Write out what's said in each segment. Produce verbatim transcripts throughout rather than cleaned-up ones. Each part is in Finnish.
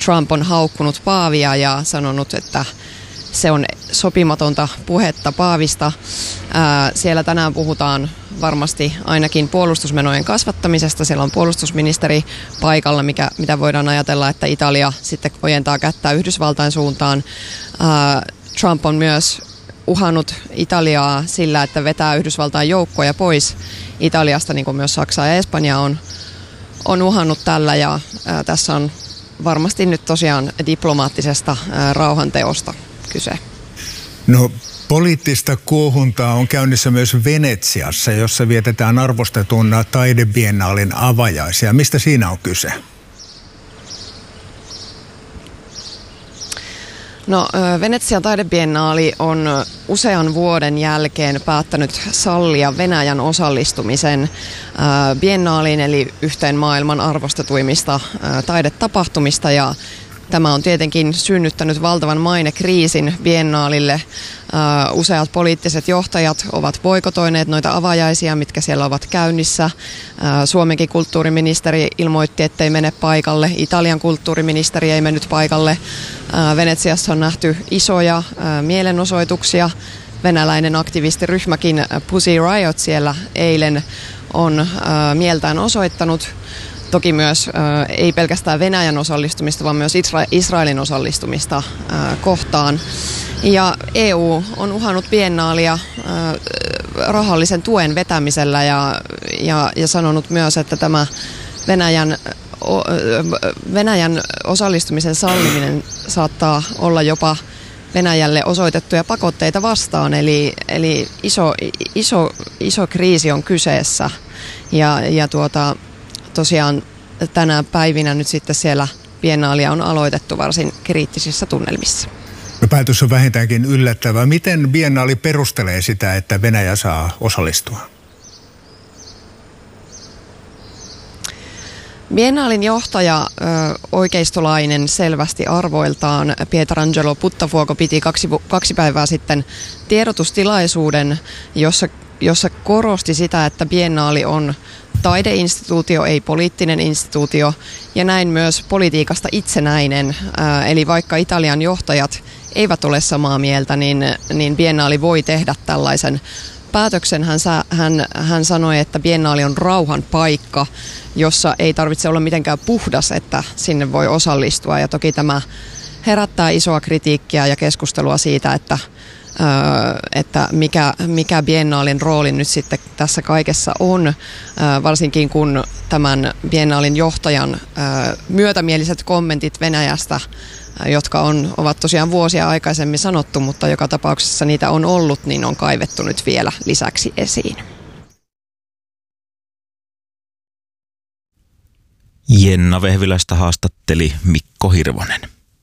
Trump on haukkunut paavia ja sanonut, että se on sopimatonta puhetta paavista. Ää, siellä tänään puhutaan varmasti ainakin puolustusmenojen kasvattamisesta. Siellä on puolustusministeri paikalla, mikä, mitä voidaan ajatella, että Italia sitten ojentaa kättä Yhdysvaltain suuntaan. Ää, Trump on myös uhannut Italiaa sillä, että vetää Yhdysvaltain joukkoja pois Italiasta, niin kuin myös Saksa ja Espanja on, on uhannut tällä. Ja ää, tässä on varmasti nyt tosiaan diplomaattisesta ää, rauhanteosta kyse. No, poliittista kuohuntaa on käynnissä myös Venetsiassa, jossa vietetään arvostetun taidebiennaalin avajaisia. Mistä siinä on kyse? No, Venetsian taidebiennaali on usean vuoden jälkeen päättänyt sallia Venäjän osallistumisen biennaaliin, eli yhteen maailman arvostetuimmista taidetapahtumista, ja tämä on tietenkin synnyttänyt valtavan mainekriisin biennaalille. Uh, useat poliittiset johtajat ovat boikotoineet noita avajaisia, mitkä siellä ovat käynnissä. Uh, Suomenkin kulttuuriministeri ilmoitti, ettei mene paikalle. Italian kulttuuriministeri ei mennyt paikalle. Uh, Venetsiassa on nähty isoja uh, mielenosoituksia. Venäläinen aktivistiryhmäkin Pussy Riot siellä eilen on uh, mieltään osoittanut. Toki myös äh, ei pelkästään Venäjän osallistumista, vaan myös Isra- Israelin osallistumista äh, kohtaan. Ja E U on uhannut biennaalia äh, rahallisen tuen vetämisellä ja, ja, ja sanonut myös, että tämä Venäjän, o, Venäjän osallistumisen salliminen saattaa olla jopa Venäjälle osoitettuja pakotteita vastaan. Eli, eli iso, iso, iso kriisi on kyseessä. Ja, ja tuota... Tosiaan tänä päivinä nyt sitten siellä biennaalia on aloitettu varsin kriittisissä tunnelmissa. No, päätös on vähintäänkin yllättävä. Miten biennaali perustelee sitä, että Venäjä saa osallistua? Biennaalin johtaja, ö, oikeistolainen selvästi arvoiltaan, Pietrangelo Buttafuoco piti kaksi, kaksi päivää sitten tiedotustilaisuuden, jossa, jossa korosti sitä, että biennaali on taideinstituutio, ei poliittinen instituutio, ja näin myös politiikasta itsenäinen. Ää, eli vaikka Italian johtajat eivät ole samaa mieltä, niin, niin biennaali voi tehdä tällaisen päätöksen. Hän, hän, hän sanoi, että biennaali on rauhan paikka, jossa ei tarvitse olla mitenkään puhdas, että sinne voi osallistua. Ja toki tämä herättää isoa kritiikkiä ja keskustelua siitä, että että mikä, mikä biennaalin rooli nyt sitten tässä kaikessa on, varsinkin kun tämän biennaalin johtajan myötämieliset kommentit Venäjästä, jotka on, ovat tosiaan vuosia aikaisemmin sanottu, mutta joka tapauksessa niitä on ollut, niin on kaivettu nyt vielä lisäksi esiin. Jenna Vehviläistä haastatteli Mikko Hirvonen.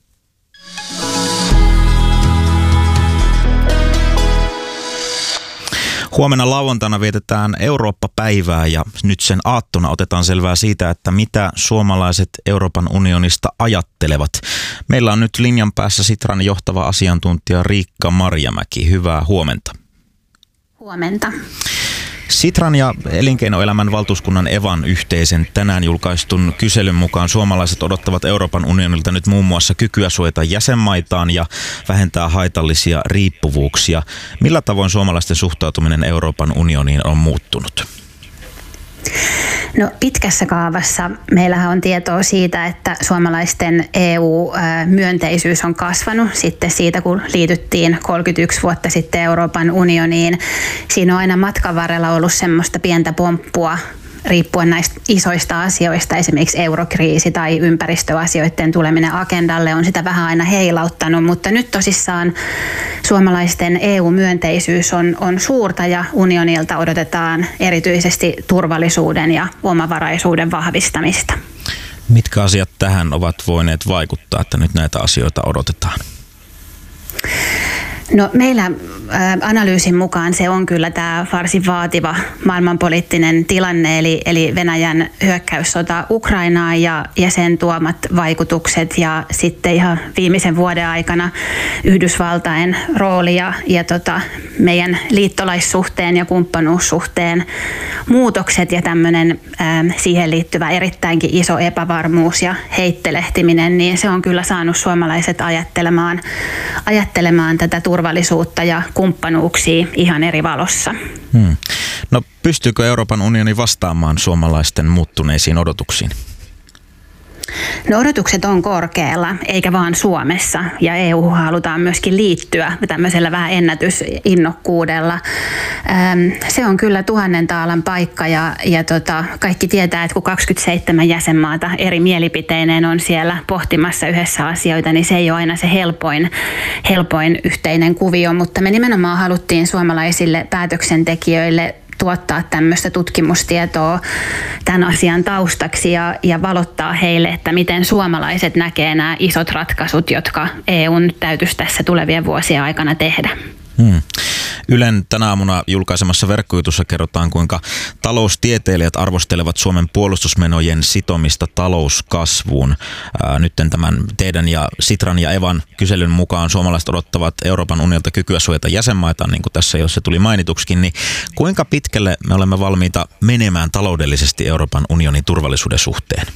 Huomenna lauantaina vietetään Eurooppa-päivää ja nyt sen aattona otetaan selvää siitä, että mitä suomalaiset Euroopan unionista ajattelevat. Meillä on nyt linjan päässä Sitran johtava asiantuntija Riikka Marjamäki. Hyvää huomenta. Huomenta. Sitran ja elinkeinoelämän valtuuskunnan Evan yhteisen tänään julkaistun kyselyn mukaan suomalaiset odottavat Euroopan unionilta nyt muun muassa kykyä suojata jäsenmaitaan ja vähentää haitallisia riippuvuuksia. Millä tavoin suomalaisten suhtautuminen Euroopan unioniin on muuttunut? No, pitkässä kaavassa meillähän on tietoa siitä, että suomalaisten E U-myönteisyys on kasvanut sitten siitä, kun liityttiin kolmekymmentäyksi vuotta sitten Euroopan unioniin. Siinä on aina matkan varrella ollut semmoista pientä pomppua riippuen näistä isoista asioista, esimerkiksi eurokriisi tai ympäristöasioiden tuleminen agendalle on sitä vähän aina heilauttanut, mutta nyt tosissaan suomalaisten E U-myönteisyys on, on suurta ja unionilta odotetaan erityisesti turvallisuuden ja omavaraisuuden vahvistamista. Mitkä asiat tähän ovat voineet vaikuttaa, että nyt näitä asioita odotetaan? No meillä ä, analyysin mukaan se on kyllä tämä varsin vaativa maailmanpoliittinen tilanne, eli, eli Venäjän hyökkäyssota Ukrainaan ja, ja sen tuomat vaikutukset ja sitten ihan viimeisen vuoden aikana Yhdysvaltain rooli ja, ja tota, meidän liittolaissuhteen ja kumppanuussuhteen muutokset ja tämmöinen ä, siihen liittyvä erittäinkin iso epävarmuus ja heittelehtiminen, niin se on kyllä saanut suomalaiset ajattelemaan, ajattelemaan tätä turvallisuutta ja kumppanuuksia ihan eri valossa. Hmm. No pystyykö Euroopan unioni vastaamaan suomalaisten muuttuneisiin odotuksiin? No odotukset on korkealla, eikä vaan Suomessa, ja E U halutaan myöskin liittyä tämmöisellä vähän ennätysinnokkuudella. Se on kyllä tuhannen taalan paikka, ja, ja tota, kaikki tietää, että kun kaksikymmentäseitsemän jäsenmaata eri mielipiteineen on siellä pohtimassa yhdessä asioita, niin se ei ole aina se helpoin, helpoin yhteinen kuvio, mutta me nimenomaan haluttiin suomalaisille päätöksentekijöille tuottaa tämmöistä tutkimustietoa tämän asian taustaksi ja, ja valottaa heille, että miten suomalaiset näkee nämä isot ratkaisut, jotka E U:n täytyisi tässä tulevien vuosien aikana tehdä. Hmm. Ylen tänä aamuna julkaisemassa verkkojutussa kerrotaan, kuinka taloustieteilijät arvostelevat Suomen puolustusmenojen sitomista talouskasvuun. Ää, nyt tämän teidän ja Sitran ja Evan kyselyn mukaan suomalaiset odottavat Euroopan unionilta kykyä suojata jäsenmaita, niin kuin tässä jo se tuli mainituksikin, niin kuinka pitkälle me olemme valmiita menemään taloudellisesti Euroopan unionin turvallisuuden suhteen?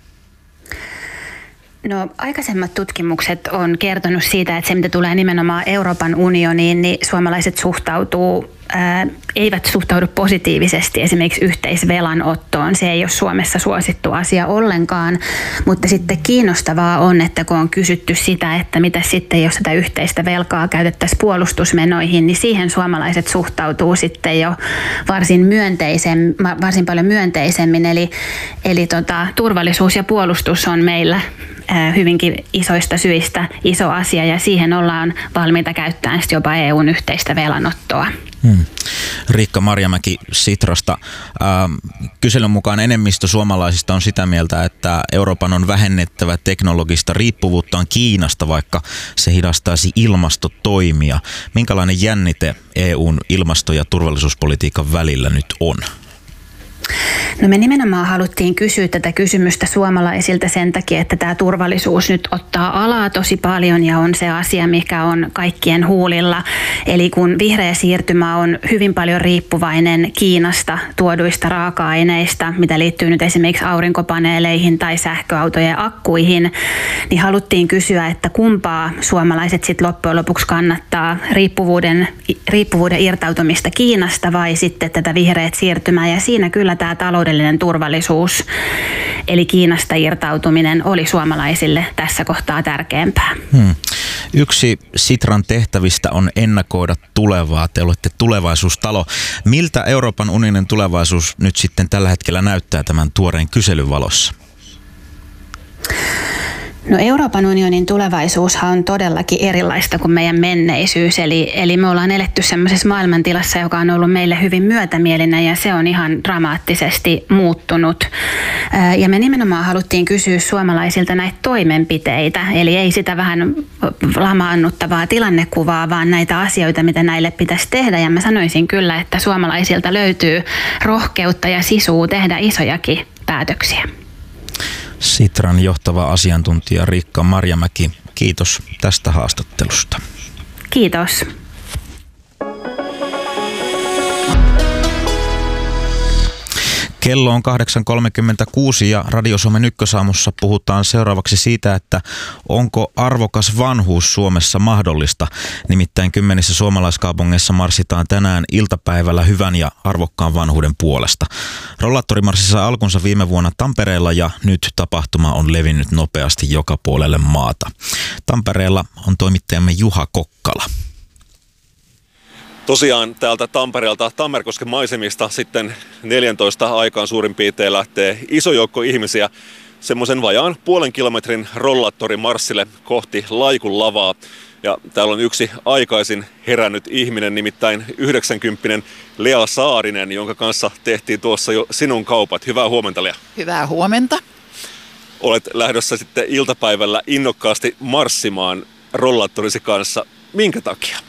No aikaisemmat tutkimukset on kertonut siitä, että se mitä tulee nimenomaan Euroopan unioniin, niin suomalaiset suhtautuu, ää, eivät suhtaudu positiivisesti esimerkiksi yhteisvelanottoon. Se ei ole Suomessa suosittu asia ollenkaan, mutta sitten kiinnostavaa on, että kun on kysytty sitä, että mitä sitten jos sitä yhteistä velkaa käytettäisiin puolustusmenoihin, niin siihen suomalaiset suhtautuu sitten jo varsin, myönteisen, varsin paljon myönteisemmin. Eli, eli tota, turvallisuus ja puolustus on meillä hyvinkin isoista syistä iso asia ja siihen ollaan valmiita käyttämään jopa E U:n yhteistä velanottoa. Hmm. Riikka Marjamäki Sitrasta. Ähm, kyselyn mukaan enemmistö suomalaisista on sitä mieltä, että Euroopan on vähennettävä teknologista riippuvuuttaan Kiinasta, vaikka se hidastaisi ilmastotoimia. Minkälainen jännite E U:n ilmasto- ja turvallisuuspolitiikan välillä nyt on? No me nimenomaan haluttiin kysyä tätä kysymystä suomalaisilta sen takia, että tämä turvallisuus nyt ottaa alaa tosi paljon ja on se asia, mikä on kaikkien huulilla. Eli kun vihreä siirtymä on hyvin paljon riippuvainen Kiinasta tuoduista raaka-aineista, mitä liittyy nyt esimerkiksi aurinkopaneeleihin tai sähköautojen akkuihin, niin haluttiin kysyä, että kumpaa suomalaiset sitten loppujen lopuksi kannattaa, riippuvuuden, riippuvuuden irtautumista Kiinasta vai sitten tätä vihreät siirtymää. Ja siinä kyllä tämä taloudellinen turvallisuus, eli Kiinasta irtautuminen, oli suomalaisille tässä kohtaa tärkeämpää. Hmm. Yksi Sitran tehtävistä on ennakoida tulevaa. Te olette tulevaisuustalo. Miltä Euroopan unionin tulevaisuus nyt sitten tällä hetkellä näyttää tämän tuoreen kyselyn valossa? No Euroopan unionin tulevaisuushan on todellakin erilaista kuin meidän menneisyys, eli, eli me ollaan eletty semmoisessa maailmantilassa, joka on ollut meille hyvin myötämielinen ja se on ihan dramaattisesti muuttunut. Ja me nimenomaan haluttiin kysyä suomalaisilta näitä toimenpiteitä, eli ei sitä vähän lamaannuttavaa tilannekuvaa, vaan näitä asioita, mitä näille pitäisi tehdä. Ja mä sanoisin kyllä, että suomalaisilta löytyy rohkeutta ja sisua tehdä isojakin päätöksiä. Sitran johtava asiantuntija Riikka Marjamäki, kiitos tästä haastattelusta. Kiitos. Kello on kahdeksan kolmekymmentäkuusi ja Radio Suomen Ykkösaamussa puhutaan seuraavaksi siitä, että onko arvokas vanhuus Suomessa mahdollista. Nimittäin kymmenissä suomalaiskaupungeissa marssitaan tänään iltapäivällä hyvän ja arvokkaan vanhuuden puolesta. Rollaattorimarssi sai alkunsa viime vuonna Tampereella ja nyt tapahtuma on levinnyt nopeasti joka puolelle maata. Tampereella on toimittajamme Juha Kokkala. Tosiaan täältä Tampereelta Tammerkosken maisemista sitten neljäntoista aikaan suurin piirtein lähtee iso joukko ihmisiä semmoisen vajaan puolen kilometrin rollaattorimarssille kohti Laikun lavaa. Ja täällä on yksi aikaisin herännyt ihminen, nimittäin yhdeksänkymppinen Lea Saarinen, jonka kanssa tehtiin tuossa jo sinun kaupat. Hyvää huomenta, Lea. Hyvää huomenta. Olet lähdössä sitten iltapäivällä innokkaasti marssimaan rollaattorisi kanssa. Minkä takia?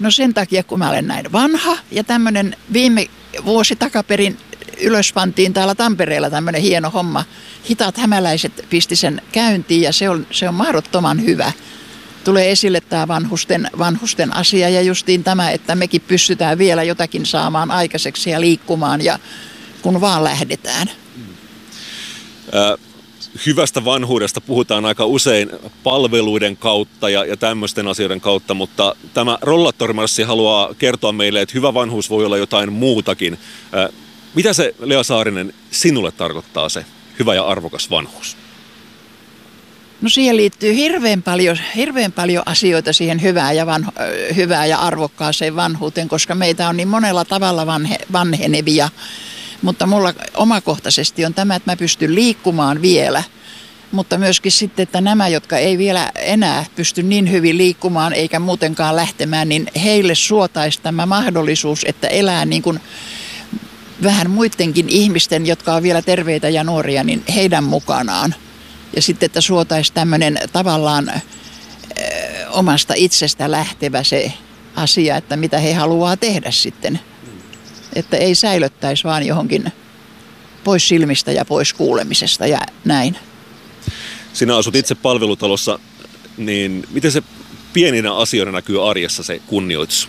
No sen takia, kun mä olen näin vanha ja tämmöinen viime vuosi takaperin ylös pantiin täällä Tampereella tämmöinen hieno homma. Hitaat hämäläiset pisti sen käyntiin ja se on, se on mahdottoman hyvä. Tulee esille tämä vanhusten, vanhusten asia ja justiin tämä, että mekin pystytään vielä jotakin saamaan aikaiseksi ja liikkumaan ja kun vaan lähdetään. Äh, hyvästä vanhuudesta puhutaan aika usein palveluiden kautta ja, ja tämmöisten asioiden kautta, mutta tämä rollaattorimarssi haluaa kertoa meille, että hyvä vanhuus voi olla jotain muutakin. Äh, mitä se, Lea Saarinen, sinulle tarkoittaa se hyvä ja arvokas vanhuus? No siihen liittyy hirveän paljon, hirveän paljon asioita siihen hyvään ja, vanho, hyvään ja arvokkaaseen vanhuuteen, koska meitä on niin monella tavalla vanhe, vanhenevia. Mutta mulla omakohtaisesti on tämä, että mä pystyn liikkumaan vielä. Mutta myöskin sitten, että nämä, jotka ei vielä enää pysty niin hyvin liikkumaan eikä muutenkaan lähtemään, niin heille suotaisi tämä mahdollisuus, että elää niin kuin vähän muidenkin ihmisten, jotka on vielä terveitä ja nuoria, niin heidän mukanaan. Ja sitten, että suotaisi tämmöinen tavallaan ö, omasta itsestä lähtevä se asia, että mitä he haluaa tehdä sitten. Että ei säilöttäisi vaan johonkin pois silmistä ja pois kuulemisesta ja näin. Sinä asut itse palvelutalossa, niin miten se pieninä asioina näkyy arjessa se kunnioitus?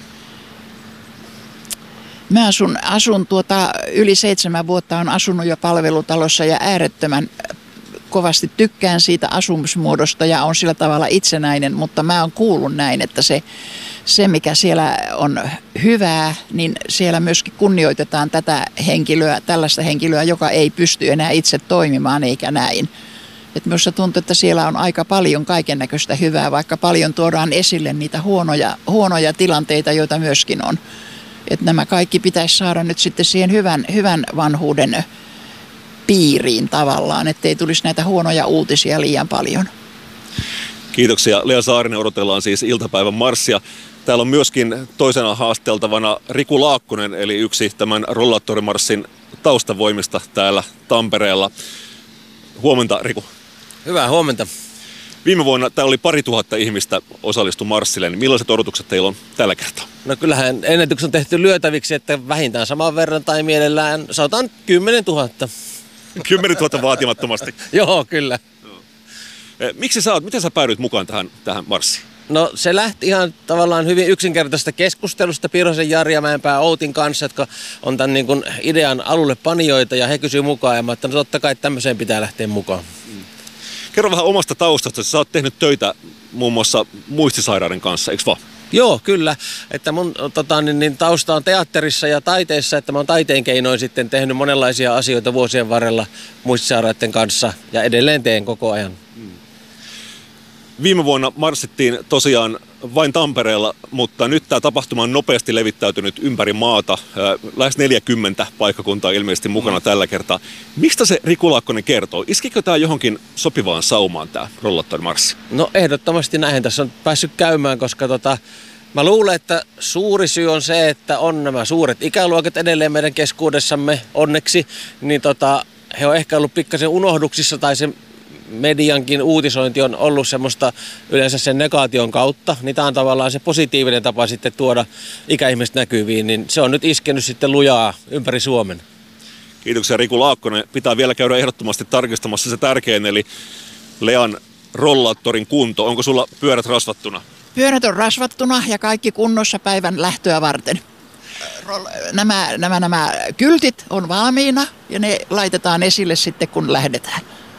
Mä asun, asun tuota, yli seitsemän vuotta on asunut jo palvelutalossa ja äärettömän kovasti tykkään siitä asumismuodosta ja on sillä tavalla itsenäinen, mutta mä oon kuullut näin, että se, se mikä siellä on hyvää, niin siellä myöskin kunnioitetaan tätä henkilöä, tällaista henkilöä, joka ei pysty enää itse toimimaan eikä näin. Et minusta tuntuu, että siellä on aika paljon kaikennäköistä hyvää, vaikka paljon tuodaan esille niitä huonoja, huonoja tilanteita, joita myöskin on. Että nämä kaikki pitäisi saada nyt sitten siihen hyvän, hyvän vanhuuden piiriin tavallaan, ettei tulisi näitä huonoja uutisia liian paljon. Kiitoksia. Lea Saarinen, odotellaan siis iltapäivän marssia. Täällä on myöskin toisena haasteltavana Riku Laakkonen, eli yksi tämän rollaattorimarssin taustavoimista täällä Tampereella. Huomenta, Riku. Hyvää huomenta. Viime vuonna täällä oli pari tuhatta ihmistä osallistu marssille, niin millaiset odotukset teillä on tällä kertaa? No kyllähän ennätykset on tehty lyötäviksi, että vähintään saman verran tai mielellään sanotaan kymmenen tuhatta. kymmenen tuhatta vaatimattomasti. Joo, kyllä. Miksi sä oot, miten sä päädyit mukaan tähän, tähän marssiin? No se lähti ihan tavallaan hyvin yksinkertaisesta keskustelusta Pirosen Jari ja Mäenpää Outin kanssa, jotka on tämän niin kuin idean alulle panijoita ja he kysyivät mukaan ja mä ajattelin, no totta kai tämmöiseen pitää lähteä mukaan. Kerro vähän omasta taustasta. Sä oot tehnyt töitä muun muassa muistisairaiden kanssa, eikö vaan? Joo, kyllä. Että mun tota, niin, niin, tausta on teatterissa ja taiteessa, että mä oon taiteen keinoin sitten tehnyt monenlaisia asioita vuosien varrella muistisairaiden kanssa ja edelleen teen koko ajan. Viime vuonna marssittiin tosiaan vain Tampereella, mutta nyt tämä tapahtuma on nopeasti levittäytynyt ympäri maata. Lähes neljäkymmentä paikkakuntaa ilmeisesti mukana mm. tällä kertaa. Mistä se Riku Laakkonen kertoo? Iskikö tämä johonkin sopivaan saumaan tämä rollaattorimarssi? No ehdottomasti näin tässä on päässyt käymään, koska tota, mä luulen, että suuri syy on se, että on nämä suuret ikäluokat edelleen meidän keskuudessamme onneksi. Niin tota, he on ehkä ollut pikkasen unohduksissa tai se mediankin uutisointi on ollut semmoista yleensä sen negaation kautta, niin tämä on tavallaan se positiivinen tapa sitten tuoda ikäihmiset näkyviin, niin se on nyt iskenyt sitten lujaa ympäri Suomen. Kiitoksia Riku Laakkonen. Pitää vielä käydä ehdottomasti tarkistamassa se tärkein, eli Lean rollaattorin kunto. Onko sulla pyörät rasvattuna? Pyörät on rasvattuna ja kaikki kunnossa päivän lähtöä varten. Nämä, nämä, nämä kyltit on valmiina ja ne laitetaan esille sitten kun lähdetään.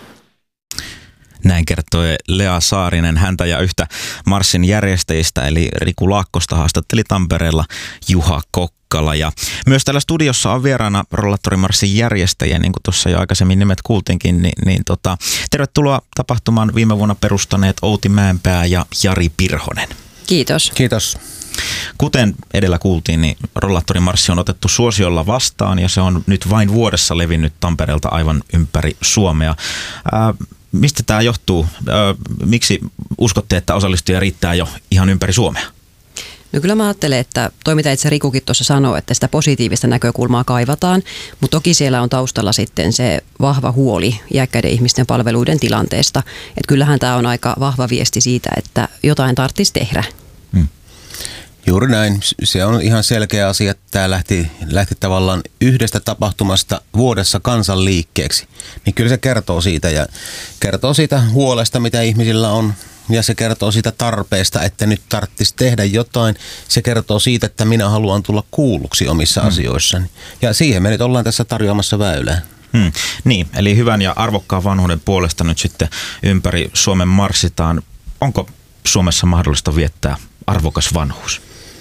Näin kertoi Lea Saarinen. Häntä ja yhtä marssin järjestäjistä, eli Riku Laakkosta, haastatteli Tampereella Juha Kokkala. Ja myös täällä studiossa on vieraana rollaattorimarssin järjestäjä, niin kuin tuossa jo aikaisemmin nimet kuultiinkin. Niin, niin tota, tervetuloa tapahtumaan viime vuonna perustaneet Outi Mäenpää ja Jari Pirhonen. Kiitos. Kiitos. Kuten edellä kuultiin, niin rollaattorimarssi on otettu suosiolla vastaan ja se on nyt vain vuodessa levinnyt Tampereelta aivan ympäri Suomea. Ää, Mistä tämä johtuu? Miksi uskotte, että osallistujia riittää jo ihan ympäri Suomea? No kyllä mä ajattelen, että toi mitä itse Rikukin tuossa sanoi, että sitä positiivista näkökulmaa kaivataan, mutta toki siellä on taustalla sitten se vahva huoli iäkkäiden ihmisten palveluiden tilanteesta. Että kyllähän tämä on aika vahva viesti siitä, että jotain tarvitsisi tehdä. Hmm. Juuri näin. Se on ihan selkeä asia. Tämä lähti, lähti tavallaan yhdestä tapahtumasta vuodessa kansanliikkeeksi. Niin kyllä se kertoo siitä ja kertoo siitä huolesta, mitä ihmisillä on. Ja se kertoo siitä tarpeesta, että nyt tarvitsisi tehdä jotain. Se kertoo siitä, että minä haluan tulla kuulluksi omissa hmm. asioissani. Ja siihen me nyt ollaan tässä tarjoamassa väylää. Hmm. Niin, eli hyvän ja arvokkaan vanhuuden puolesta nyt sitten ympäri Suomen marssitaan. Onko Suomessa mahdollista viettää arvokas vanhuus?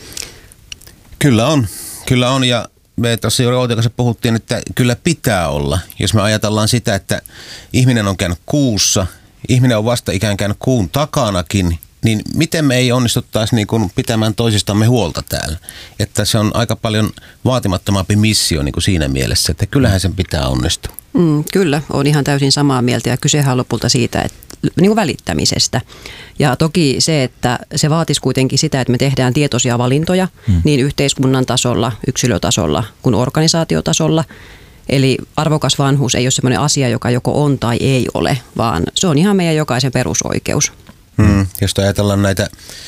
Kyllä on. Kyllä on ja me tuossa juuri Outin kanssa puhuttiin, että kyllä pitää olla. Jos me ajatellaan sitä, että ihminen on käynyt kuussa, ihminen on vasta ikään käynyt kuun takanakin, niin miten me ei onnistuttaisi niin kuin pitämään toisistamme huolta täällä? Että se on aika paljon vaatimattomampi missio niin kuin siinä mielessä, että kyllähän sen pitää onnistua. Mm, kyllä, olen ihan täysin samaa mieltä ja kysehän on lopulta siitä, että niin kuin välittämisestä. Ja toki se, että se vaatisi kuitenkin sitä, että me tehdään tietoisia valintoja hmm. niin yhteiskunnan tasolla, yksilötasolla kuin organisaatiotasolla. Eli arvokas vanhuus ei ole sellainen asia, joka joko on tai ei ole, vaan se on ihan meidän jokaisen perusoikeus. Hmm. Jos ajatellaan näitä,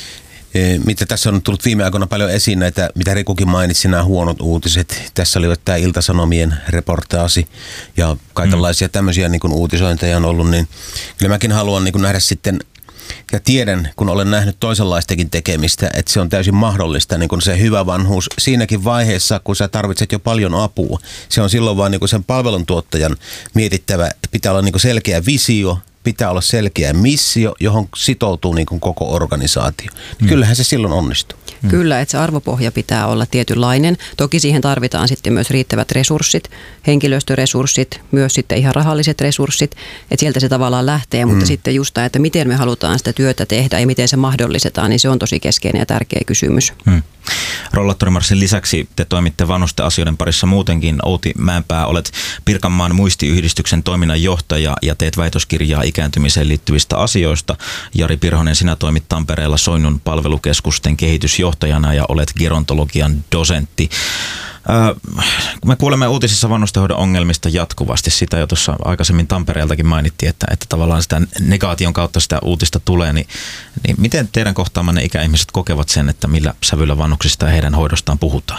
mitä tässä on tullut viime aikoina paljon esiin, näitä, mitä Rikukin mainitsi, nämä huonot uutiset. Tässä oli tämä Ilta-Sanomien reportaasi ja kaikenlaisia tämmöisiä niin kuin uutisointeja on ollut, niin kyllä mäkin haluan niin kuin nähdä sitten, ja tiedän, kun olen nähnyt toisenlaistakin tekemistä, että se on täysin mahdollista, niin kuin se hyvä vanhuus siinäkin vaiheessa, kun sä tarvitset jo paljon apua. Se on silloin vaan niin kuin sen palveluntuottajan mietittävä, pitää olla niin kuin selkeä visio, pitää olla selkeä missio, johon sitoutuu niin kuin koko organisaatio. Mm. Kyllähän se silloin onnistuu. Mm. Kyllä, että se arvopohja pitää olla tietynlainen. Toki siihen tarvitaan sitten myös riittävät resurssit, henkilöstöresurssit, myös sitten ihan rahalliset resurssit, että sieltä se tavallaan lähtee, mutta mm. sitten just tämä, että miten me halutaan sitä työtä tehdä ja miten se mahdollistetaan, niin se on tosi keskeinen ja tärkeä kysymys. Mm. Rollaattorimarssin lisäksi te toimitte vanhusten asioiden parissa muutenkin. Outi Mäenpää, olet Pirkanmaan muistiyhdistyksen toiminnanjohtaja ja teet väitöskirjaa ikääntymiseen liittyvistä asioista. Jari Pirhonen, sinä toimit Tampereella Soinnun palvelukeskusten kehitysjohtajana ja olet gerontologian dosentti. Äh, me kuulemme uutisissa vanhustenhoidon ongelmista jatkuvasti. Sitä jo tuossa aikaisemmin Tampereeltakin mainittiin, että, että tavallaan sitä negaation kautta sitä uutista tulee. Niin, niin miten teidän kohtaamanne ikäihmiset kokevat sen, että millä sävyllä vanhuksista ja heidän hoidostaan puhutaan?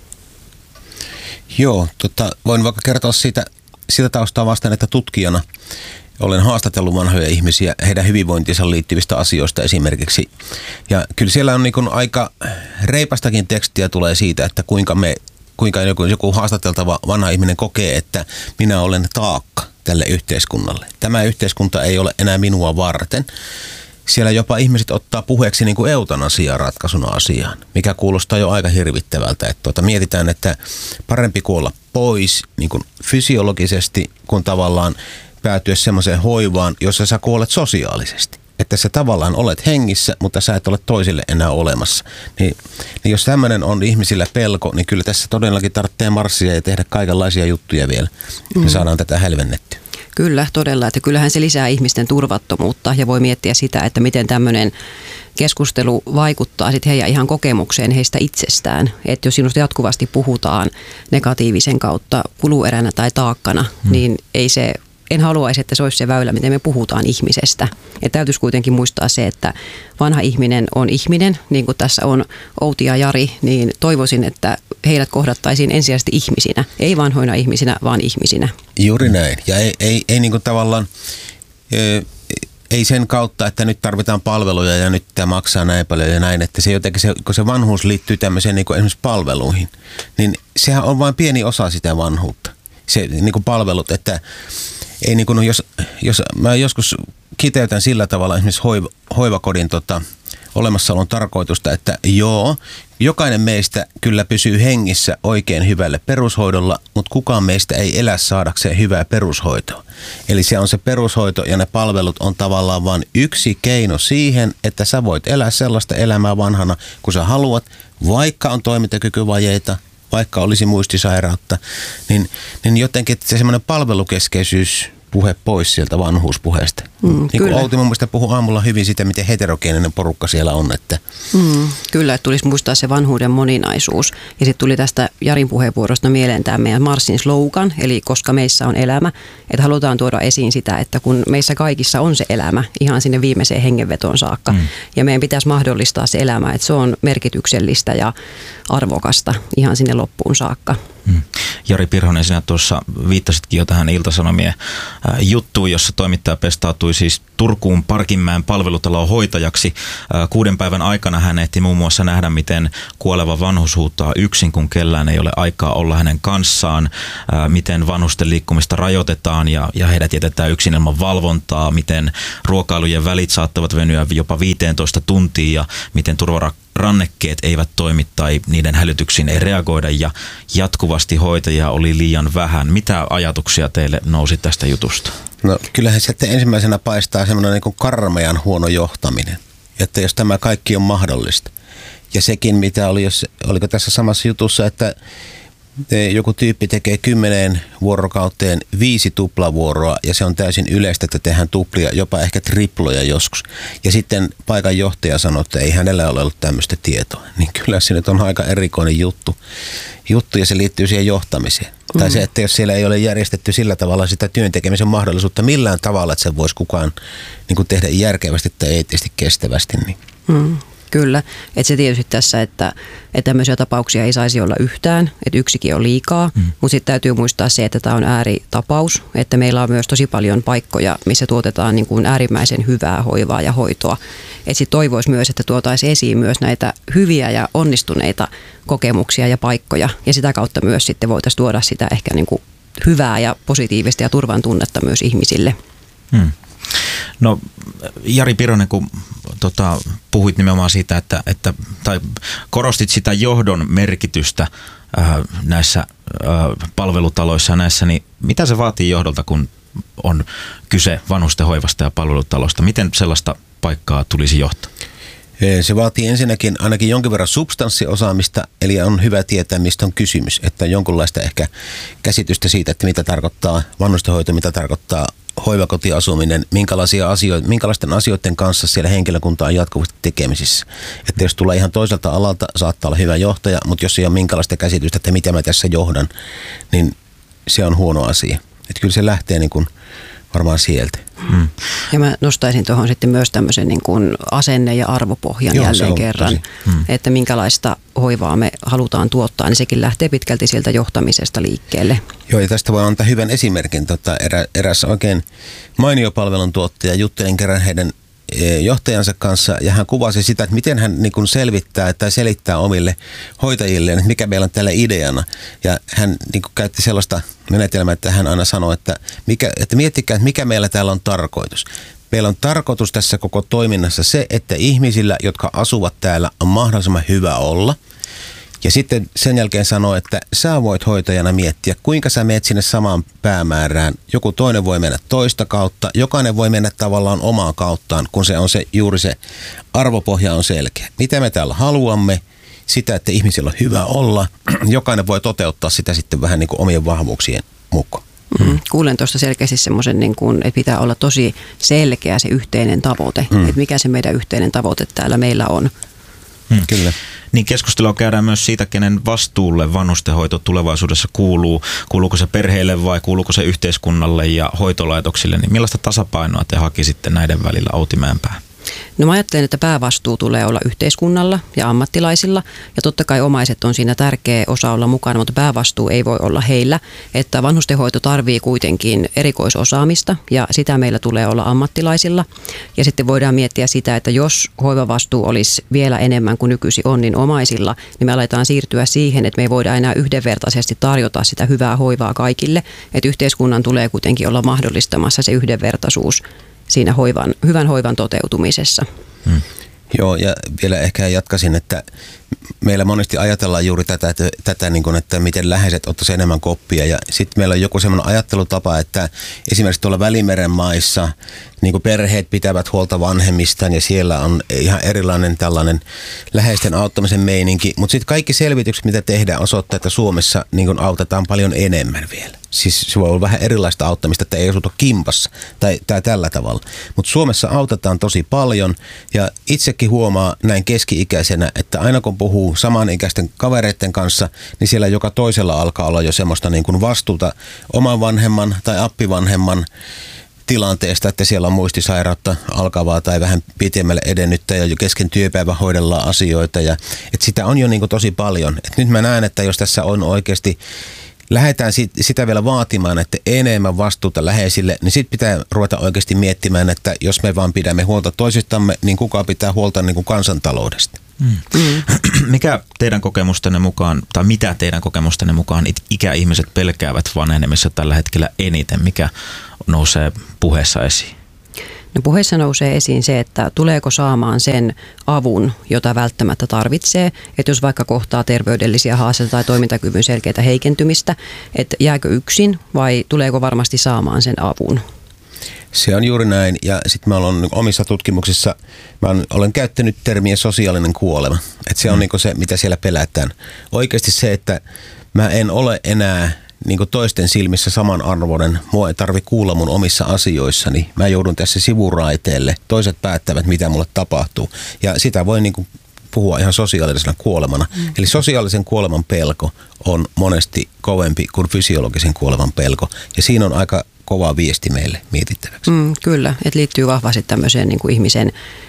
Joo, tota, voin vaikka kertoa siitä, sitä taustaa vastaan, että tutkijana olen haastatellut vanhoja ihmisiä heidän hyvinvointiinsa liittyvistä asioista esimerkiksi. Ja kyllä siellä on niin kuin aika reipastakin tekstiä tulee siitä, että kuinka me kuinka joku, joku haastateltava vanha ihminen kokee, että minä olen taakka tälle yhteiskunnalle. Tämä yhteiskunta ei ole enää minua varten. Siellä jopa ihmiset ottaa puheeksi niin kuin eutanasia ratkaisuna asiaan, mikä kuulostaa jo aika hirvittävältä. Että tuota, mietitään, että parempi kuolla pois niin kuin fysiologisesti, kuin tavallaan päätyä semmoiseen hoivaan, jossa sä kuolet sosiaalisesti. Että sä tavallaan olet hengissä, mutta sä et ole toisille enää olemassa. Niin, niin jos tämmöinen on ihmisillä pelko, niin kyllä tässä todellakin tarvitsee marssia ja tehdä kaikenlaisia juttuja vielä. Mm. Me saadaan tätä hälvennettyä. Kyllä, todella. Että kyllähän se lisää ihmisten turvattomuutta ja voi miettiä sitä, että miten tämmöinen keskustelu vaikuttaa sitten heidän ihan kokemukseen heistä itsestään. Että jos sinusta jatkuvasti puhutaan negatiivisen kautta kulueränä tai taakkana, mm. niin ei se... En haluaisi, että se olisi se väylä, miten me puhutaan ihmisestä. Ja täytyisi kuitenkin muistaa se, että vanha ihminen on ihminen, niin kuin tässä on Outi ja Jari, niin toivoisin, että heidät kohdattaisiin ensisijaisesti ihmisinä. Ei vanhoina ihmisinä, vaan ihmisinä. Juuri näin. Ja ei, ei, ei niin kuin tavallaan, ei sen kautta, että nyt tarvitaan palveluja ja nyt tämä maksaa näin paljon ja näin, että se jotenkin, se, kun se vanhuus liittyy tämmöiseen niin kuin esimerkiksi palveluihin, niin sehän on vain pieni osa sitä vanhuutta. Se niin kuin palvelut, että ei niin kuin, jos, jos mä joskus kiteytän sillä tavalla esimerkiksi hoiva, hoivakodin tota, olemassaolon tarkoitusta, että joo, jokainen meistä kyllä pysyy hengissä oikein hyvälle perushoidolla, mutta kukaan meistä ei elä saadakseen hyvää perushoitoa. Eli se on se perushoito ja ne palvelut on tavallaan vain yksi keino siihen, että sä voit elää sellaista elämää vanhana, kun sä haluat, vaikka on toimintakykyvajeita, vaikka olisi muistisairautta, niin, niin jotenkin se semmoinen palvelukeskeisyys puhe pois sieltä vanhuuspuheesta. Mm, niin kuin Outi mun mielestä puhui aamulla hyvin sitä, miten heterogeeninen porukka siellä on. Että. Mm, kyllä, että tulisi muistaa se vanhuuden moninaisuus. Ja sitten tuli tästä Jarin puheenvuorosta mieleen tämä meidän Marssin slogan, eli koska meissä on elämä, että halutaan tuoda esiin sitä, että kun meissä kaikissa on se elämä ihan sinne viimeiseen hengenvetoon saakka, mm. ja meidän pitäisi mahdollistaa se elämä, että se on merkityksellistä ja arvokasta ihan sinne loppuun saakka. Hmm. Jari Pirhonen, sinä tuossa viittasitkin jo tähän Ilta-Sanomien äh, juttuun, jossa toimittaja pestautui siis Turkuun Parkinmäen palvelutaloon hoitajaksi. Äh, kuuden päivän aikana hän ehti muun muassa nähdä, miten kuoleva vanhus huutaa yksin, kun kellään ei ole aikaa olla hänen kanssaan, äh, miten vanhusten liikkumista rajoitetaan ja, ja heidät jätetään yksin ilman valvontaa, miten ruokailujen välit saattavat venyä jopa viisitoista tuntia ja miten turvarannekkeet eivät toimi tai niiden hälytyksiin ei reagoida ja jatkuvasti hoitajia oli liian vähän. Mitä ajatuksia teille nousi tästä jutusta? No kyllähän sieltä ensimmäisenä paistaa semmoinen niin kuin karmean huono johtaminen, että jos tämä kaikki on mahdollista. Ja sekin, mitä oli, jos, oliko tässä samassa jutussa, että joku tyyppi tekee kymmeneen vuorokauteen viisi tuplavuoroa ja se on täysin yleistä, että tehdään tuplia, jopa ehkä triploja joskus. Ja sitten paikan johtaja sanoo, että ei hänellä ole ollut tämmöistä tietoa. Niin kyllä se nyt on aika erikoinen juttu, juttu ja se liittyy siihen johtamiseen. Mm-hmm. Tai se, että jos siellä ei ole järjestetty sillä tavalla sitä työn tekemisen mahdollisuutta millään tavalla, että se voisi kukaan niin kuin tehdä järkevästi tai eettisesti kestävästi. Niin. Mm. Kyllä, että se tietysti tässä, että, että tämmöisiä tapauksia ei saisi olla yhtään, että yksikin on liikaa, mm. mutta sitten täytyy muistaa se, että tämä on ääritapaus, että meillä on myös tosi paljon paikkoja, missä tuotetaan niin kuin äärimmäisen hyvää hoivaa ja hoitoa. Että sitten toivoisi myös, että tuotaisiin esiin myös näitä hyviä ja onnistuneita kokemuksia ja paikkoja ja sitä kautta myös sitten voitaisiin tuoda sitä ehkä niin kuin hyvää ja positiivista ja turvan tunnetta myös ihmisille. Mm. No Jari Pirhonen, kun tota, puhuit nimenomaan siitä, että, että, tai korostit sitä johdon merkitystä äh, näissä äh, palvelutaloissa ja näissä, niin mitä se vaatii johdolta, kun on kyse vanhustenhoivasta ja palvelutalosta? Miten sellaista paikkaa tulisi johtaa? Se vaatii ensinnäkin ainakin jonkin verran substanssiosaamista, eli on hyvä tietää, mistä on kysymys. Että on jonkunlaista ehkä käsitystä siitä, että mitä tarkoittaa vanhustenhoito, mitä tarkoittaa hoivakotiasuminen, minkälaisia asioita, minkälaisten asioiden kanssa siellä henkilökunta on jatkuvasti tekemisissä. Että jos tulee ihan toiselta alalta, saattaa olla hyvä johtaja, mutta jos ei ole minkälaista käsitystä, että mitä mä tässä johdan, niin se on huono asia. Että kyllä se lähtee niin kuin varmaan sieltä. Hmm. Ja mä nostaisin tuohon sitten myös tämmöisen niin kuin asenne- ja arvopohjan Joo, jälleen kerran, hmm. että minkälaista hoivaa me halutaan tuottaa, niin sekin lähtee pitkälti sieltä johtamisesta liikkeelle. Joo, ja tästä voi antaa hyvän esimerkin. Tota, erä, eräs oikein mainio palveluntuottaja, juttelin kerran heidän johtajansa kanssa ja hän kuvasi sitä, että miten hän niin kuin selvittää tai selittää omille hoitajilleen, että mikä meillä on tällä ideana. Ja hän niin kuin käytti sellaista menetelmää, että hän aina sanoi, että, mikä, että miettikää, että mikä meillä täällä on tarkoitus. Meillä on tarkoitus tässä koko toiminnassa se, että ihmisillä, jotka asuvat täällä, on mahdollisimman hyvä olla. Ja sitten sen jälkeen sanoo, että sä voit hoitajana miettiä, kuinka sä menet sinne samaan päämäärään. Joku toinen voi mennä toista kautta, jokainen voi mennä tavallaan omaa kauttaan, kun se on se juuri se arvopohja on selkeä. Mitä me täällä haluamme, sitä, että ihmisillä on hyvä olla. Jokainen voi toteuttaa sitä sitten vähän niin kuin omien vahvuuksien mukaan. Mm. Kuulen tuosta selkeästi semmoisen, niin kuin, että pitää olla tosi selkeä se yhteinen tavoite, mm. että mikä se meidän yhteinen tavoite täällä meillä on. Hmm. Kyllä. Niin keskustelua käydään myös siitä, kenen vastuulle vanhustenhoito tulevaisuudessa kuuluu. Kuuluuko se perheille vai kuuluuko se yhteiskunnalle ja hoitolaitoksille? Niin millaista tasapainoa te hakisitte näiden välillä, Outi Mäenpää? No mä ajattelen, että päävastuu tulee olla yhteiskunnalla ja ammattilaisilla ja totta kai omaiset on siinä tärkeä osa olla mukana, mutta päävastuu ei voi olla heillä, että vanhustenhoito tarvii kuitenkin erikoisosaamista ja sitä meillä tulee olla ammattilaisilla ja sitten voidaan miettiä sitä, että jos hoivavastuu olisi vielä enemmän kuin nykyisin on, niin omaisilla, niin me aletaan siirtyä siihen, että me ei voida enää yhdenvertaisesti tarjota sitä hyvää hoivaa kaikille, että yhteiskunnan tulee kuitenkin olla mahdollistamassa se yhdenvertaisuus siinä hoivan, hyvän hoivan toteutumisessa. Hmm. Joo, ja vielä ehkä jatkaisin, että meillä monesti ajatellaan juuri tätä, että, tätä niin kuin, että miten läheiset ottaisivat enemmän koppia. Ja sitten meillä on joku semmoinen ajattelutapa, että esimerkiksi tuolla Välimeren maissa, niin kuin perheet pitävät huolta vanhemmistaan ja siellä on ihan erilainen tällainen läheisten auttamisen meininki. Mutta sitten kaikki selvitykset, mitä tehdään, osoittaa, että Suomessa niin kuin autetaan paljon enemmän vielä. Siis se voi olla vähän erilaista auttamista, että ei asuta kimpassa tai, tai tällä tavalla. Mutta Suomessa autetaan tosi paljon ja itsekin huomaa näin keski-ikäisenä, että aina kun puhuu samanikäisten kavereiden kanssa, niin siellä joka toisella alkaa olla jo semmoista niin kuin vastuuta oman vanhemman tai appivanhemman tilanteesta, että siellä on muistisairautta alkavaa tai vähän pitemmälle edennyttä ja jo kesken työpäivän hoidellaan asioita. Ja, että sitä on jo niin kuin tosi paljon. Et nyt mä näen, että jos tässä on oikeasti lähdetään sitä vielä vaatimaan, että enemmän vastuuta läheisille, niin sitten pitää ruveta oikeasti miettimään, että jos me vaan pidämme huolta toisistamme, niin kuka pitää huolta niin kuin kansantaloudesta. Mm. Mm. Mikä teidän kokemustenne mukaan, tai mitä teidän kokemustenne mukaan ikäihmiset pelkäävät vanhenemissa tällä hetkellä eniten? Mikä nousee puheessa esiin? No puheessa nousee esiin se, että tuleeko saamaan sen avun, jota välttämättä tarvitsee. Että jos vaikka kohtaa terveydellisiä haasteita tai toimintakyvyn selkeitä heikentymistä, että jääkö yksin vai tuleeko varmasti saamaan sen avun? Se on juuri näin. Ja sitten mä olen omissa tutkimuksissa, mä olen käyttänyt termiä sosiaalinen kuolema. Että se on mm. niin kuin se, mitä siellä pelätään. Oikeasti se, että mä en ole enää niin kuin toisten silmissä samanarvoinen, mua ei tarvitse kuulla mun omissa asioissani. Mä joudun tässä sivuraiteelle. Toiset päättävät, mitä mulle tapahtuu. Ja sitä voi niin kuin puhua ihan sosiaalisena kuolemana. Mm. Eli sosiaalisen kuoleman pelko on monesti kovempi kuin fysiologisen kuoleman pelko. Ja siinä on aika kova viesti meille mietittäväksi. Mm, kyllä, että liittyy vahvasti tämmöiseen niin kuin ihmisen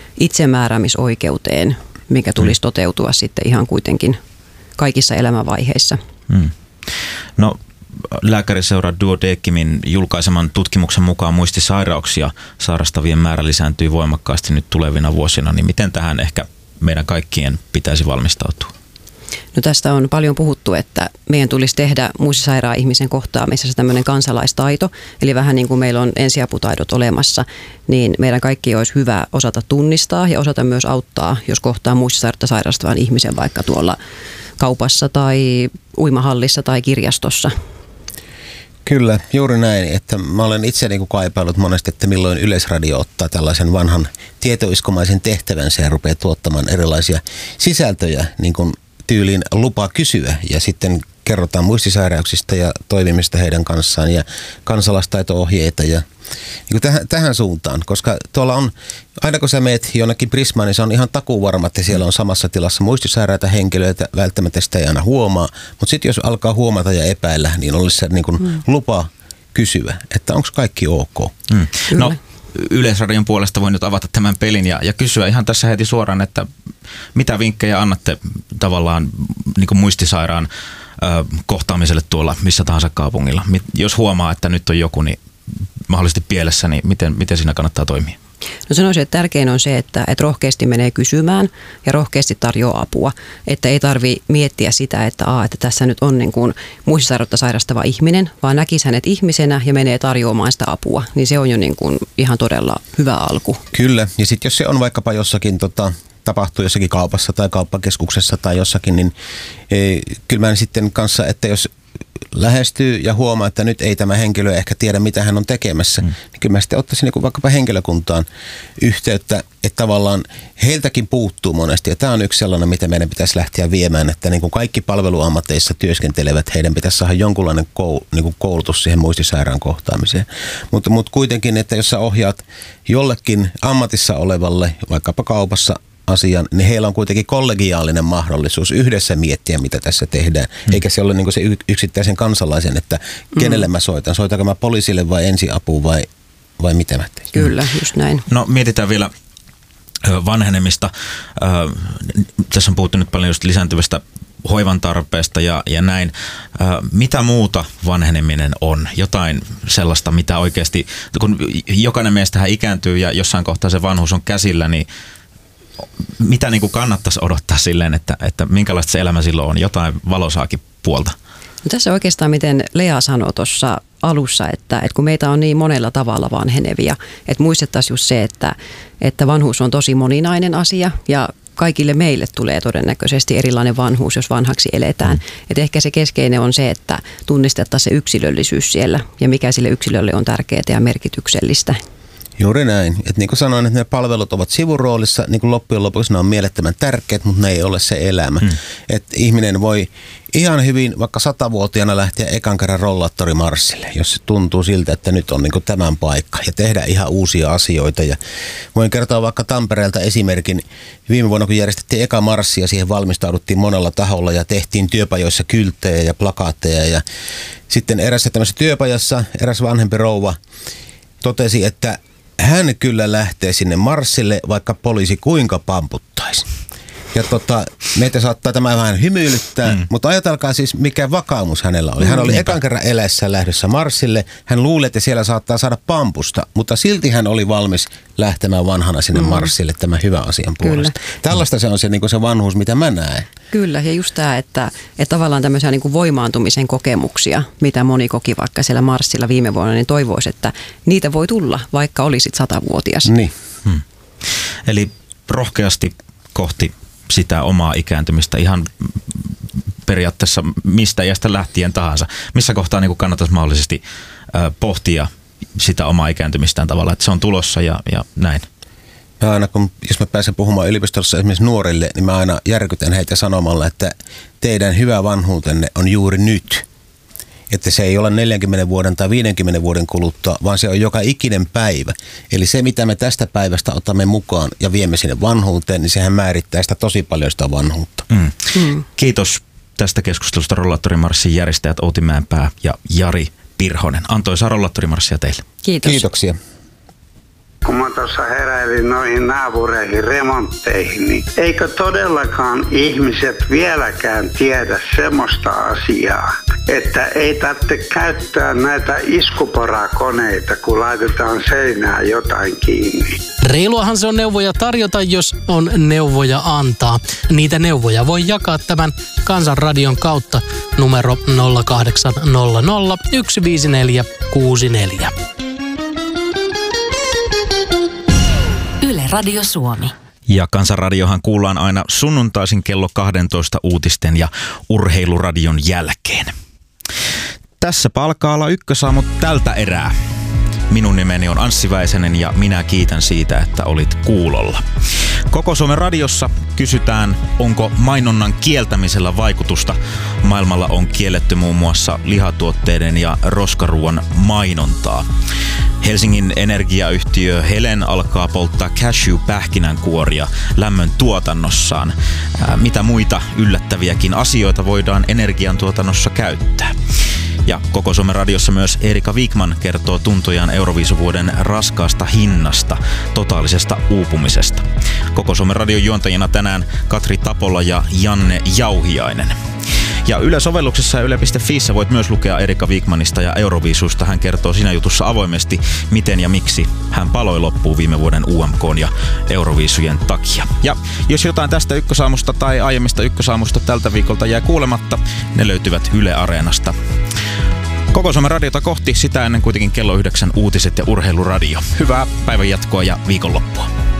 itsemääräämisoikeuteen, mikä tulisi mm. toteutua sitten ihan kuitenkin kaikissa elämänvaiheissa. Mm. No, lääkäriseura Duodecimin julkaiseman tutkimuksen mukaan muistisairauksia sairastavien määrä lisääntyy voimakkaasti nyt tulevina vuosina, niin miten tähän ehkä meidän kaikkien pitäisi valmistautua? No tästä on paljon puhuttu, että meidän tulisi tehdä muistisairaan ihmisen kohtaamisessa tämmöinen kansalaistaito, eli vähän niin kuin meillä on ensiaputaidot olemassa, niin meidän kaikki olisi hyvä osata tunnistaa ja osata myös auttaa, jos kohtaa muistisairautta sairastavan ihmisen vaikka tuolla kaupassa tai uimahallissa tai kirjastossa. Kyllä, juuri näin, että mä olen itse niin kuin kaipailut monesti, että milloin Yleisradio ottaa tällaisen vanhan tietoiskomaisen tehtävänsä ja rupeaa tuottamaan erilaisia sisältöjä, niin kuin tyyliin lupa kysyä ja sitten kerrotaan muistisairauksista ja toimimista heidän kanssaan ja kansalaistaito-ohjeita ja niin tähän, tähän suuntaan, koska tuolla on, aina kun sä meet jonnekin Prismaan, niin se on ihan takuuvarma, että siellä on samassa tilassa muistisairaita henkilöitä, välttämättä sitä ei aina huomaa, mutta sitten jos alkaa huomata ja epäillä, niin olisi se niin kuin mm. lupa kysyä, että onko kaikki ok. Mm. No, Yleisradion puolesta voin nyt avata tämän pelin ja, ja kysyä ihan tässä heti suoraan, että mitä vinkkejä annatte tavallaan niin kuin muistisairaan ö, kohtaamiselle tuolla missä tahansa kaupungilla? Jos huomaa, että nyt on joku niin mahdollisesti pielessä, niin miten, miten siinä kannattaa toimia? No sanoisin, että tärkein on se, että, että rohkeasti menee kysymään ja rohkeasti tarjoaa apua. Että ei tarvitse miettiä sitä, että, aa, että tässä nyt on niin kuin muistisairautta sairastava ihminen, vaan näkisi hänet ihmisenä ja menee tarjoamaan sitä apua. Niin se on jo niin kuin ihan todella hyvä alku. Kyllä, ja sitten jos se on vaikkapa jossakin tota, tapahtuu jossakin kaupassa tai kauppakeskuksessa tai jossakin, niin e, kyllä mä sitten kanssa, että jos lähestyy ja huomaa, että nyt ei tämä henkilö ehkä tiedä, mitä hän on tekemässä, mm. niin kyllä mä sitten ottaisin niin vaikkapa henkilökuntaan yhteyttä, että tavallaan heiltäkin puuttuu monesti. Ja tämä on yksi sellainen, mitä meidän pitäisi lähteä viemään, että niin kuin kaikki palveluammateissa työskentelevät, heidän pitäisi saada jonkunlainen koulutus siihen muistisairaan kohtaamiseen. Mutta, mutta kuitenkin, että jos sä ohjaat jollekin ammatissa olevalle, vaikkapa kaupassa, asian, niin heillä on kuitenkin kollegiaalinen mahdollisuus yhdessä miettiä, mitä tässä tehdään. Mm. Eikä se ole niin kuin se yksittäisen kansalaisen, että kenelle mä soitan. Soitanko mä poliisille vai ensiapuun vai, vai mitä mä teen? Kyllä, just näin. No mietitään vielä vanhenemista. Tässä on puhuttu nyt paljon just lisääntyvästä hoivan tarpeesta ja, ja näin. Mitä muuta vanheneminen on? Jotain sellaista, mitä oikeasti, kun jokainen meistähän ikääntyy ja jossain kohtaa se vanhuus on käsillä, niin mitä niin kuin kannattaisi odottaa silleen, että, että minkälaista se elämä silloin on? Jotain valosaakin puolta. No tässä oikeastaan, miten Lea sanoi tuossa alussa, että, että kun meitä on niin monella tavalla vanhenevia, että muistettaisiin just se, että, että vanhuus on tosi moninainen asia ja kaikille meille tulee todennäköisesti erilainen vanhuus, jos vanhaksi eletään. Et ehkä se keskeinen on se, että tunnistettaisiin se yksilöllisyys siellä ja mikä sille yksilölle on tärkeää ja merkityksellistä. Juuri näin. Että niin kuin sanoin, että ne palvelut ovat sivuroolissa, niin kuin loppujen lopuksi ne on mielettömän tärkeät, mutta ne ei ole se elämä. Hmm. Että ihminen voi ihan hyvin vaikka satavuotiaana lähteä ekan kerran rollaattorimarssille, jos se tuntuu siltä, että nyt on niin kuin tämän paikka, ja tehdä ihan uusia asioita. Ja voin kertoa vaikka Tampereelta esimerkin. Viime vuonna, kun järjestettiin eka marssi ja siihen valmistauduttiin monella taholla ja tehtiin työpajoissa kylttejä ja plakaatteja. Ja sitten erässä tämmöisessä työpajassa eräs vanhempi rouva totesi, että hän kyllä lähtee sinne marssille, vaikka poliisi kuinka pamputtaisi. Ja tota, meitä saattaa tämä vähän hymyilyttää, mm. mutta ajatelkaa siis, mikä vakaumus hänellä oli. Hän oli mm, ekan kerran eläessä lähdössä marssille. Hän luuli, että siellä saattaa saada pampusta, mutta silti hän oli valmis lähtemään vanhana sinne mm. marssille tämän hyvän asian puolesta. Kyllä. Tällaista se on se, niin kuin se vanhuus, mitä mä näen. Kyllä, ja just tämä, että, että tavallaan tämmöisiä niin kuin voimaantumisen kokemuksia, mitä moni koki vaikka siellä marssilla viime vuonna, niin toivoisi, että niitä voi tulla, vaikka olisit satavuotias. Niin. Hmm. Eli rohkeasti kohti sitä omaa ikääntymistä ihan periaatteessa mistä iästä lähtien tahansa. Missä kohtaa niin kuin kannattaisi mahdollisesti äh, pohtia sitä omaa ikääntymistään tavalla, että se on tulossa ja, ja näin. Ja aina kun, jos mä pääsen puhumaan yliopistossa esimerkiksi nuorille, niin mä aina järkytän heitä sanomalla, että teidän hyvä vanhuutenne on juuri nyt. Että se ei ole neljänkymmenen vuoden tai viidenkymmenen vuoden kuluttua, vaan se on joka ikinen päivä. Eli se, mitä me tästä päivästä otamme mukaan ja viemme sinne vanhuuteen, niin sehän määrittää sitä tosi paljon sitä vanhuutta. Mm. Mm. Kiitos tästä keskustelusta rollaattorimarssin järjestäjät Outi Mäenpää ja Jari Pirhonen. Antoisaa rollaattorimarssia teille. Kiitos. Kiitoksia. Kun mä tuossa heräilin noihin naapureihin remontteihin, niin eikö todellakaan ihmiset vieläkään tiedä semmoista asiaa, että ei tarvitse käyttää näitä iskuporakoneita, kun laitetaan seinään jotain kiinni. Reiluahan se on neuvoja tarjota, jos on neuvoja antaa. Niitä neuvoja voi jakaa tämän Kansanradion kautta numero nolla kahdeksan nolla nolla yksi viisi neljä kuusi neljä. Yle Radio Suomi. Ja Kansanradiohan kuullaan aina sunnuntaisin kello kaksitoista uutisten ja urheiluradion jälkeen. Tässä alkaa olla ykkösaamu tältä erää. Minun nimeni on Anssi Väisänen ja minä kiitän siitä, että olit kuulolla. Koko Suomen radiossa kysytään, onko mainonnan kieltämisellä vaikutusta. Maailmalla on kielletty muun muassa lihatuotteiden ja roskaruuan mainontaa. Helsingin energiayhtiö Helen alkaa polttaa cashew-pähkinänkuoria lämmön tuotannossaan. Ää, mitä muita yllättäviäkin asioita voidaan energiantuotannossa käyttää? Ja Koko Suomen radiossa myös Erika Wigman kertoo tuntojaan Euroviisuvuoden raskaasta hinnasta, totaalisesta uupumisesta. Koko Suomen radion juontajina tänään Katri Tapola ja Janne Jauhiainen. Ja Yle-sovelluksessa ja yle piste fiissä voit myös lukea Erika Wigmanista ja Euroviisusta. Hän kertoo siinä jutussa avoimesti, miten ja miksi hän paloi loppuun viime vuoden U M K:n ja Euroviisujen takia. Ja jos jotain tästä ykkösaamusta tai aiemmista ykkösaamusta tältä viikolta jää kuulematta, ne löytyvät Yle Areenasta. Koko Suomen radiota kohti, sitä ennen kuitenkin kello yhdeksän uutiset ja urheiluradio. Hyvää päivän jatkoa ja viikonloppua.